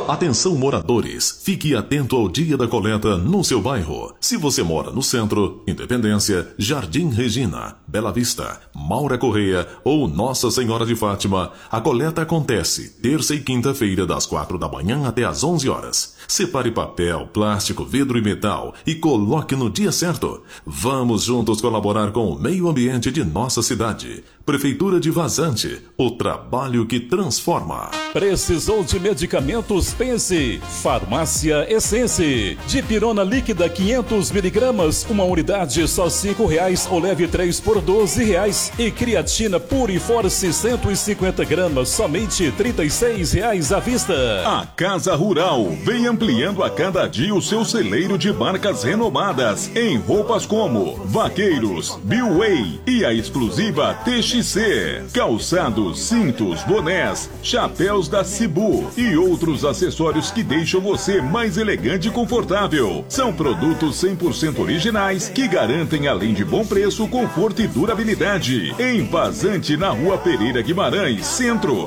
Atenção moradores, fique atento ao dia da coleta no seu bairro. Se você mora no centro, Independência, Jardim Regina, Bela Vista, Maura Correia ou Nossa Senhora de Fátima, a coleta acontece terça e quinta-feira das 4 da manhã até às 11 horas. Separe papel, plástico, vidro e metal e coloque no dia certo. Vamos juntos colaborar com o meio ambiente de nossa cidade. Prefeitura de Vazante, o trabalho que transforma. Precisou de medicamentos? Pense. Farmácia Essence. Dipirona líquida 500 miligramas, uma unidade só R$5 ou leve 3 por R$12. E creatina Pure Force 150 gramas, somente R$36 à vista. A Casa Rural vem ampliando a cada dia o seu celeiro de marcas renomadas em roupas como Vaqueiros, Billway e a exclusiva TXC. Calçados, cintos, bonés, chapéus da Cibu e outros acessórios que deixam você mais elegante e confortável. São produtos 100% originais que garantem, além de bom preço, conforto e durabilidade. Em Vazante, na Rua Pereira Guimarães, Centro,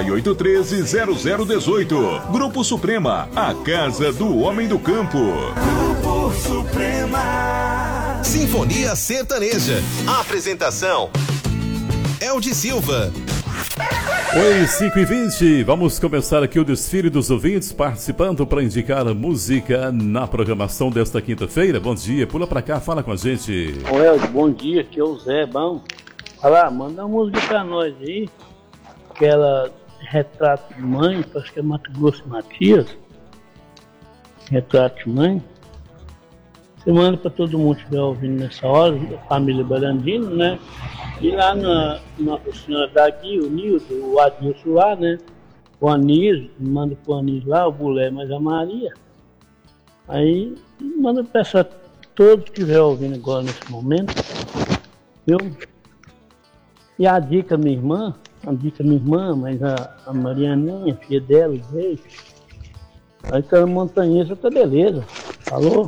3813-0018. Grupo Suprema, a casa do homem do campo. Grupo Suprema. Sinfonia Sertaneja. Apresentação: Eldi Silva. Oi, 5h20, vamos começar aqui o desfile dos ouvintes participando para indicar a música na programação desta quinta-feira. Bom dia, pula pra cá, fala com a gente. Ô Eldio, bom dia, aqui é o Zé, bom. Olha lá, manda uma música pra nós aí, aquela Retrato de Mãe, acho que é Mato Grosso e Matias. Retrato de Mãe. Você manda pra todo mundo que estiver ouvindo nessa hora, a família Barandino, né? E lá na Nossa Senhora daqui, o Nildo, o Adilson lá, né? O Anísio, manda pro Anísio lá, o Bulé, mas a Maria. Aí manda pra todos que estiver ouvindo agora nesse momento. Viu? E a dica minha irmã, mas a Marianinha, filha dela, veio. Aí tá na montanhesa, tá beleza. Falou?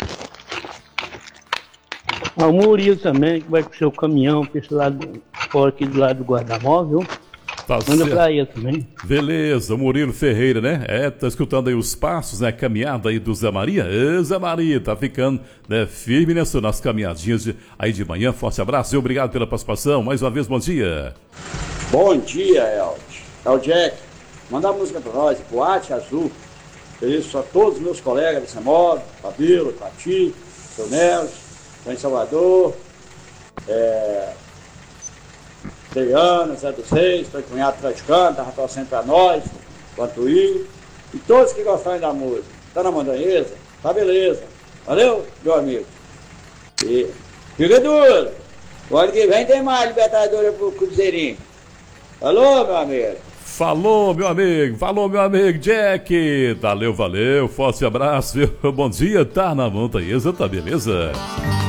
O Murilo também, que vai com o seu caminhão pra esse lado, fora aqui do lado do guarda-móvel, viu? Tá Manda certo. pra ele também. Beleza, o Murilo Ferreira, né? Tá escutando aí os passos, né? Caminhada aí do Zé Maria. Zé Maria, tá ficando, né, firme nas caminhadinhas aí de manhã. Forte abraço e obrigado pela participação. Mais uma vez, bom dia. Bom dia, Eldi. É o Jack. Manda a música pra nós, Boate Azul. Isso a todos os meus colegas dessa moda, Fabíola, Pati, seu Nelson, estão em Salvador, Adriana, Zé dos Reis, estou em Cunhado praticando, estava torcendo para nós, quanto ir. E todos que gostarem da música, tá na montanhesa, tá beleza. Valeu, meu amigo. E fica duro. O ano que vem tem mais Libertadores pro Cruzeirinho. Alô, meu amigo. Falou, meu amigo Jack. Valeu, forte abraço, viu? Bom dia, tá na montanhesa, tá beleza?